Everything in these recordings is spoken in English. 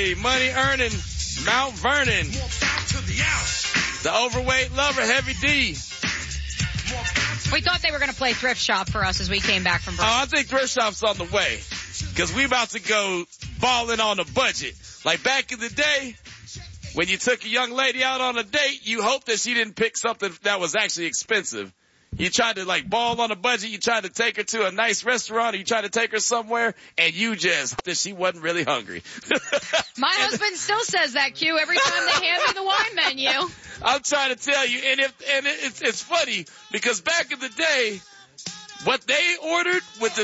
Hey, money earning Mount Vernon. The overweight lover, Heavy D. We thought they were going to play Thrift Shop for us as we came back from break. I think Thrift Shop's on the way. Because we about to go balling on a budget. Like back in the day, when you took a young lady out on a date, you hoped that she didn't pick something that was actually expensive. You tried to like ball on a budget. You tried to take her to a nice restaurant, or you tried to take her somewhere, and you just that she wasn't really hungry. My husband still says that, Q, every time they hand me the wine menu. I'm trying to tell you, and it's funny because back in the day, what they ordered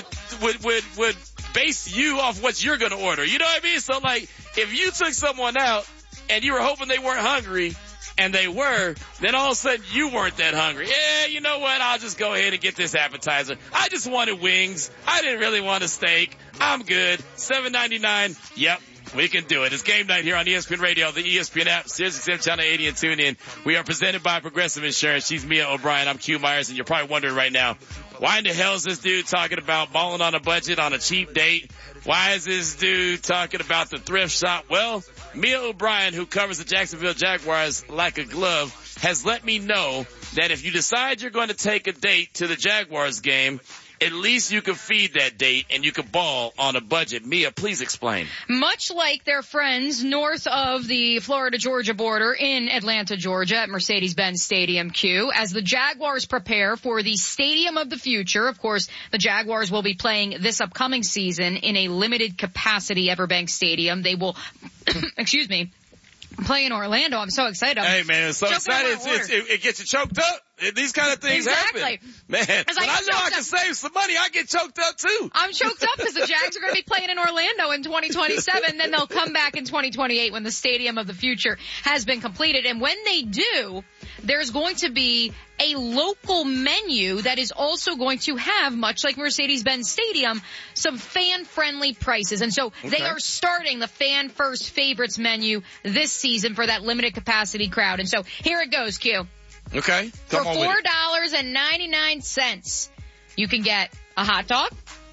would base you off what you're gonna order. You know what I mean? So like, if you took someone out and you were hoping they weren't hungry, and they were, then all of a sudden you weren't that hungry. Yeah, you know what? I'll just go ahead and get this appetizer. I just wanted wings. I didn't really want a steak. I'm good. $7.99. Yep. We can do it. It's game night here on ESPN Radio, the ESPN app, SiriusXM Channel 80, and tune in. We are presented by Progressive Insurance. She's Mia O'Brien. I'm Q Myers, and you're probably wondering right now, why in the hell is this dude talking about balling on a budget on a cheap date? Why is this dude talking about the thrift shop? Well, Mia O'Brien, who covers the Jacksonville Jaguars like a glove, has let me know that if you decide you're going to take a date to the Jaguars game, at least you can feed that date and you can ball on a budget. Mia, please explain. Much like their friends north of the Florida-Georgia border in Atlanta, Georgia at Mercedes-Benz Stadium, Q, as the Jaguars prepare for the Stadium of the Future. Of course, the Jaguars will be playing this upcoming season in a limited capacity Everbank Stadium. They will, excuse me, play in Orlando. I'm so excited. Hey, man, it's so excited. It gets you choked up. These kind of things happen. Man, when I know I can save some money, I get choked up too. I'm choked up because the Jags are going to be playing in Orlando in 2027. Then they'll come back in 2028 when the Stadium of the Future has been completed. And when they do, there's going to be a local menu that is also going to have, much like Mercedes-Benz Stadium, some fan-friendly prices. And so they are starting the Fan First Favorites menu this season for that limited capacity crowd. And so here it goes, Q. Okay. For $4.99, you can get a hot dog.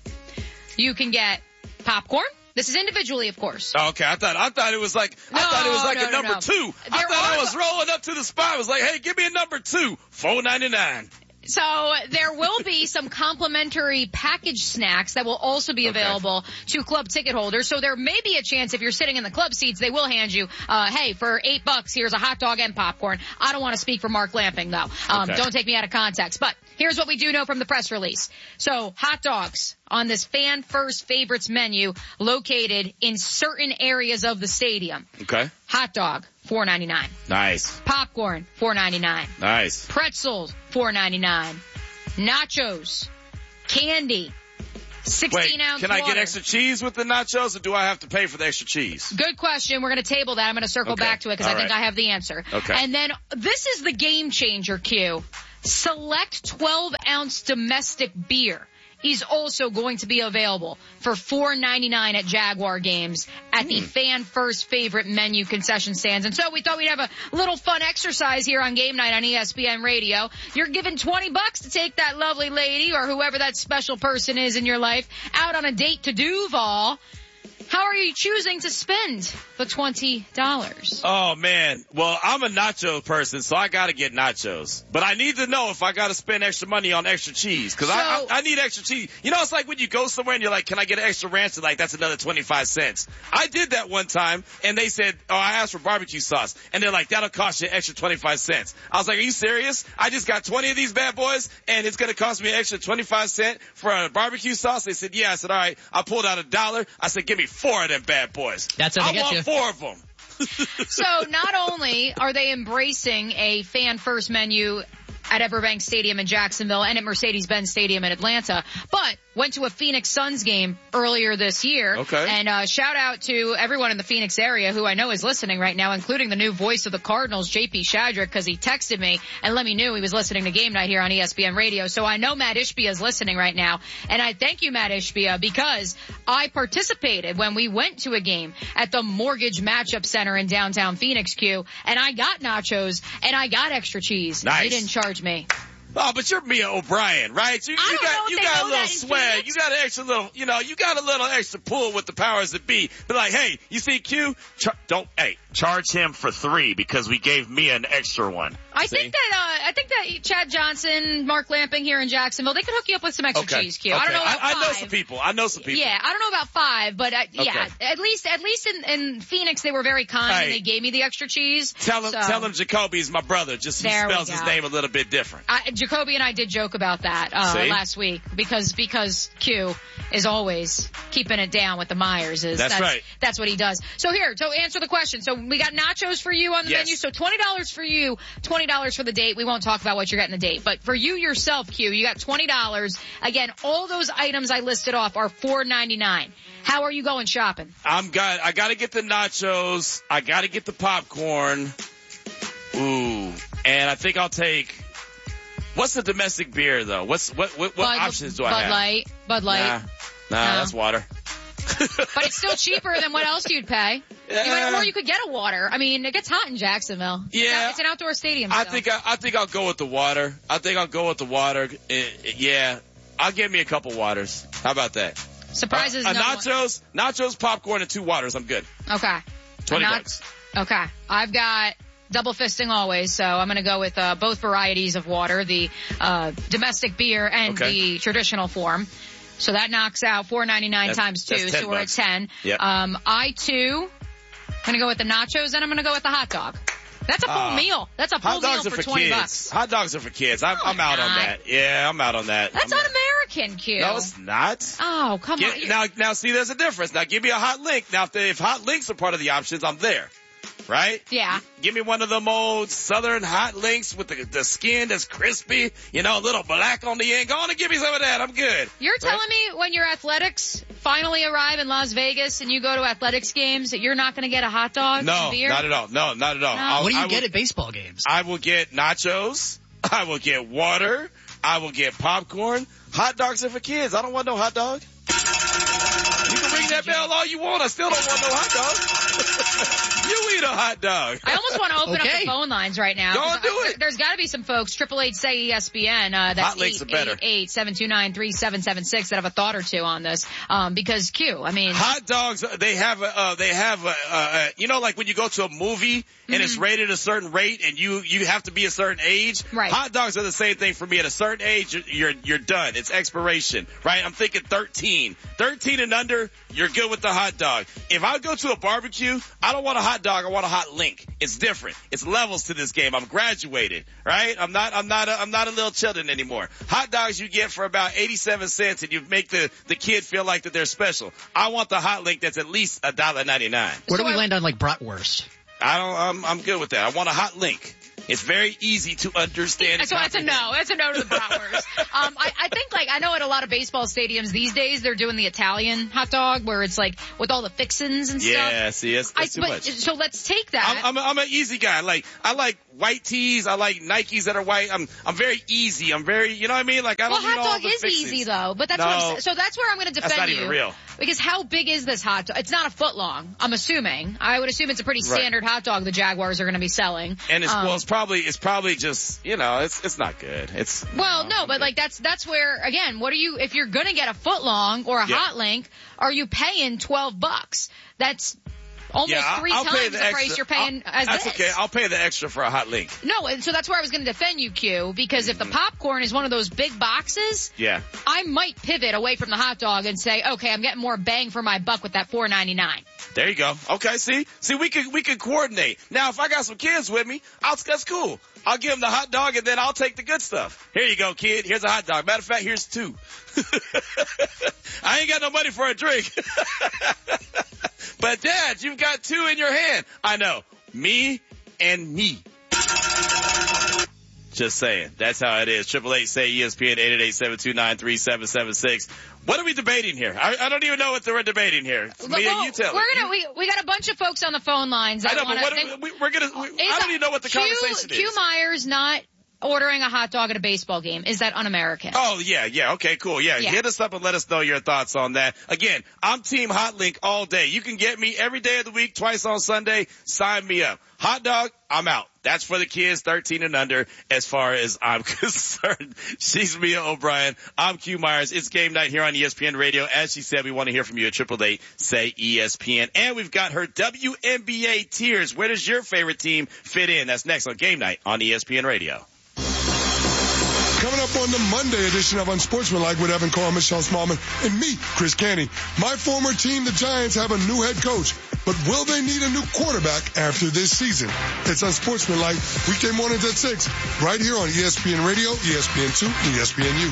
You can get popcorn. This is individually, of course. Okay, I thought it was like a number two. I thought I was rolling up to the spot. I was like, hey, give me a number two, $4.99. So there will be some complimentary packaged snacks that will also be available to club ticket holders. So there may be a chance if you're sitting in the club seats, they will hand you, hey, for $8, here's a hot dog and popcorn. I don't want to speak for Mark Lamping, though. Don't take me out of context. But here's what we do know from the press release. So hot dogs on this Fan First Favorites menu located in certain areas of the stadium. Okay. Hot dog, $4.99. Nice. Popcorn, $4.99. Nice. Pretzels, $4.99. Nachos, candy, 16-ounce Can I get extra cheese with the nachos, or do I have to pay for the extra cheese? Good question. We're going to table that. I'm going to circle back to it because I think I have the answer. Okay. And then this is the game changer, Q. Select 12-ounce domestic beer is also going to be available for $4.99 at Jaguar games at the Fan First Favorite menu concession stands. And so we thought we'd have a little fun exercise here on Game Night on ESPN Radio. You're given $20 to take that lovely lady or whoever that special person is in your life out on a date to Duval. How are you choosing to spend the $20? Oh, man. Well, I'm a nacho person, so I got to get nachos. But I need to know if I got to spend extra money on extra cheese, because I need extra cheese. You know, it's like when you go somewhere and you're like, can I get an extra ranch? And like, that's another 25 cents. I did that one time, and they said, I asked for barbecue sauce. And they're like, that'll cost you an extra 25 cents. I was like, are you serious? I just got 20 of these bad boys, and it's going to cost me an extra 25 cents for a barbecue sauce? They said, yeah. I said, all right. I pulled out $1. I said, give me 4 of them bad boys. That's what I want 4 of them. So not only are they embracing a fan first menu at Everbank Stadium in Jacksonville and at Mercedes-Benz Stadium in Atlanta, but went to a Phoenix Suns game earlier this year. Okay. And shout out to everyone in the Phoenix area who I know is listening right now, including the new voice of the Cardinals, JP Shadrick, because he texted me and let me know he was listening to Game Night here on ESPN Radio. So I know Matt Ishbia is listening right now. And I thank you, Matt Ishbia, because I participated when we went to a game at the Mortgage Matchup Center in downtown Phoenix, Q, and I got nachos and I got extra cheese. Nice. They didn't charge me. Oh, but you're Mia O'Brien, right? You got a little swag. You got an extra little, you got a little extra pull with the powers that be. But like, hey, you see Q? Charge him for 3 because we gave Mia an extra one. I think that Chad Johnson, Mark Lamping here in Jacksonville, they could hook you up with some extra cheese, Q. Okay. I don't know about 5. I know some people. Yeah, I don't know about 5, but yeah, at least in Phoenix they were very kind and they gave me the extra cheese. Tell him Jacoby's my brother. Just he spells his name a little bit different. Jacoby and I did joke about that last week because Q is always keeping it down with the Myers. That's right. That's what he does. So answer the question. So we got nachos for you on the menu. So $20 for you, $20 for the date. We won't talk about what you're getting the date, but for you yourself, Q, you got $20. Again, all those items I listed off are $4.99. How are you going shopping? I got to get the nachos. I got to get the popcorn. Ooh, and I think I'll take. What's the domestic beer though? What options do I have? Bud Light. Nah, that's water. But it's still cheaper than what else you'd pay. Or you could get a water. I mean, it gets hot in Jacksonville. Yeah. It's an outdoor stadium. I think I'll go with the water. Yeah. I'll get me a couple waters. How about that? Surprises. Nachos, popcorn, and 2 waters. I'm good. Okay. $20. Okay. I've got double fisting always, so I'm going to go with both varieties of water, the domestic beer and the traditional form. So that knocks out $4.99 times 2, so we're at 10. Yep. I too going to go with the nachos, and I'm going to go with the hot dog. That's a full meal. That's a full meal for $20. Hot dogs are for kids. I'm out on that. Yeah, I'm out on that. That's un-American, Q. No, it's not. Oh, come on. Now, see, there's a difference. Now, give me a hot link. Now, if hot links are part of the options, I'm there. Right? Yeah. Give me one of them old southern hot links with the skin that's crispy, a little black on the end. Go on and give me some of that. I'm good. You're telling me when your athletics finally arrive in Las Vegas and you go to athletics games that you're not going to get a hot dog? No, beer? Not at all. No, not at all. No. What do you get at baseball games? I will get nachos. I will get water. I will get popcorn. Hot dogs are for kids. I don't want no hot dog. You can ring that bell all you want. I still don't want no hot dog. You eat a hot dog. I almost want to open up the phone lines right now. Go and do it. There's got to be some folks, 888-SAY-ESPN, that's 888-729-3776 that have a thought or two on this. Because Q, I mean. Hot dogs, they have like when you go to a movie and it's rated a certain rate and you have to be a certain age. Right. Hot dogs are the same thing for me. At a certain age, you're done. It's expiration, right? I'm thinking 13. 13 and under, you're good with the hot dog. If I go to a barbecue, I don't want a hot dog. I want a hot link. It's different. It's levels to this game. I'm graduated, right? I'm not a little children anymore. Hot dogs you get for about 87 cents and you make the kid feel like that they're special. I want the hot link that's at least $1.99. Where do we land on like bratwurst? I'm good with that. I want a hot link. It's very easy to understand. So that's a no. That's a no to the bratwurst. I think I know at a lot of baseball stadiums these days they're doing the Italian hot dog where it's like with all the fixins and stuff. Yeah, see, that's too much. So let's take that. I'm an easy guy. I like white tees. I like Nikes that are white. I'm very easy. I'm very, you know what I mean? Like I don't need all the fixins. Well, hot dog is easy though, but that's what I'm saying. So that's where I'm going to defend you. That's not even real. Because how big is this hot dog? It's not a foot long, I'm assuming. I would assume it's a pretty standard hot dog the Jaguars are going to be selling. And it's probably just, it's not good. But that's where, again, if you're going to get a foot long or a hot link, are you paying $12? That's almost 3 times the price you're paying That's okay. I'll pay the extra for a hot link. No, and so that's where I was going to defend you, Q, because if the popcorn is one of those big boxes, I might pivot away from the hot dog and say, okay, I'm getting more bang for my buck with that $4.99. There you go. Okay, see, we could coordinate. Now, if I got some kids with me, that's cool. I'll give them the hot dog and then I'll take the good stuff. Here you go, kid. Here's a hot dog. Matter of fact, here's 2. I ain't got no money for a drink. But Dad, you've got 2 in your hand. I know. Me and me. Just saying. That's how it is. 888-SAY-ESPN, 888-729-3776. What are we debating here? I don't even know what we're debating here. You tell me. We got a bunch of folks on the phone lines. I know, but I don't even know what the conversation is. Q Myers not ordering a hot dog at a baseball game. Is that un-American? Oh, yeah. Okay, cool. Yeah, hit us up and let us know your thoughts on that. Again, I'm Team Hotlink all day. You can get me every day of the week, twice on Sunday. Sign me up. Hot dog, I'm out. That's for the kids 13 and under as far as I'm concerned. She's Mia O'Brien. I'm Q Myers. It's game night here on ESPN Radio. As she said, we want to hear from you at 888-SAY-ESPN. And we've got her WNBA tiers. Where does your favorite team fit in? That's next on Game Night on ESPN Radio. Coming up on the Monday edition of Unsportsmanlike with Evan Carr, Michelle Smallman, and me, Chris Canty. My former team, the Giants, have a new head coach, but will they need a new quarterback after this season? It's Unsportsmanlike, weekday mornings at 6, right here on ESPN Radio, ESPN2, and ESPNU.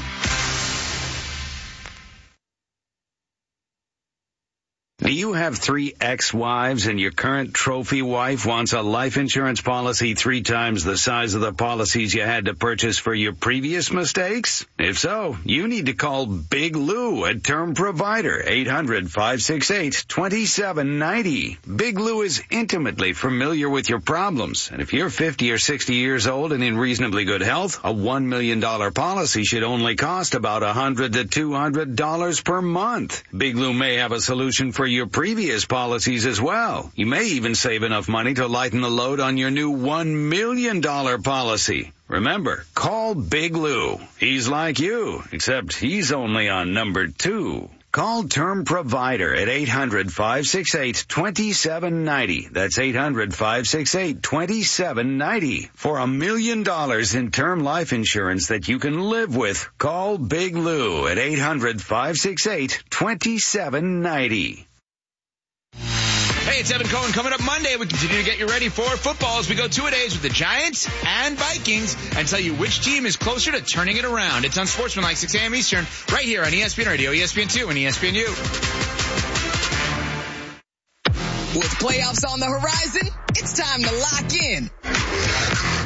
Do you have 3 ex-wives and your current trophy wife wants a life insurance policy 3 times the size of the policies you had to purchase for your previous mistakes? If so, you need to call Big Lou at Term Provider, 800-568-2790. Big Lou is intimately familiar with your problems, and if you're 50 or 60 years old and in reasonably good health, a $1 million policy should only cost about $100 to $200 per month. Big Lou may have a solution for your previous policies as well. You may even save enough money to lighten the load on your new $1 million policy. Remember, call Big Lou. He's like you, except he's only on number 2. Call Term Provider at 800-568-2790. That's 800-568-2790. For $1 million in term life insurance that you can live with, call Big Lou at 800-568-2790. Hey, it's Evan Cohen. Coming up Monday, we continue to get you ready for football as we go 2-a-days with the Giants and Vikings and tell you which team is closer to turning it around. It's Unsportsmanlike, 6 a.m. Eastern, right here on ESPN Radio, ESPN2, and ESPNU. With playoffs on the horizon, it's time to lock in.